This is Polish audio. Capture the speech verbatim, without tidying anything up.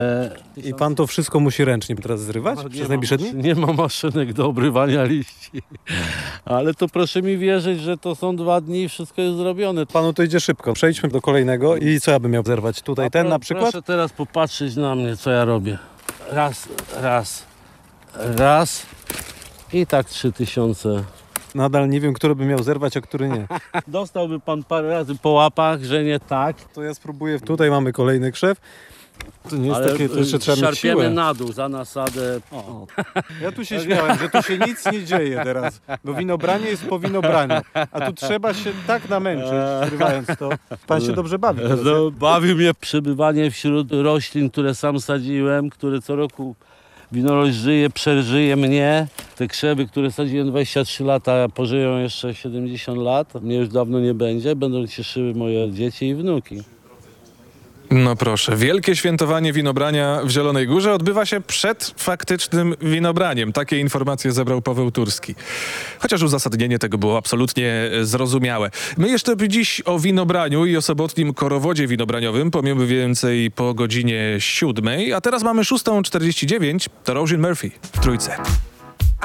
I pan to wszystko musi ręcznie teraz zrywać przez najbliższe dni? Nie ma maszynek do obrywania liści. Ale to proszę mi wierzyć, że to są dwa dni i wszystko jest zrobione. Panu to idzie szybko. Przejdźmy do kolejnego i co ja bym miał zerwać? Tutaj A ten pro- na przykład? Proszę teraz popatrzeć na mnie, co ja robię. Raz, raz, raz i tak trzy tysiące. Nadal nie wiem, który bym miał zerwać, a który nie. Dostałby pan parę razy po łapach, że nie tak. To ja spróbuję. Tutaj mamy kolejny krzew. To nie jest Ale takie, to jeszcze trzeba mieć szarpiemy siłę. na dół za nasadę. O. Ja tu się śmiałem, że tu się nic nie dzieje teraz, bo winobranie jest po winobraniu, a tu trzeba się tak namęczyć, zrywając to. Pan się dobrze bawi teraz, nie? No, bawi mnie przebywanie wśród roślin, które sam sadziłem, które co roku winorośl żyje, przeżyje mnie. Te krzewy, które sadziłem dwadzieścia trzy lata, pożyją jeszcze siedemdziesiąt lat. Mnie już dawno nie będzie, będą cieszyły moje dzieci i wnuki. No proszę, wielkie świętowanie winobrania w Zielonej Górze odbywa się przed faktycznym winobraniem. Takie informacje zebrał Paweł Turski. Chociaż uzasadnienie tego było absolutnie zrozumiałe. My jeszcze dziś o winobraniu i o sobotnim korowodzie winobraniowym powiemy więcej po godzinie siódmej, a teraz mamy szósta czterdzieści dziewięć, to Roisin Murphy w Trójce.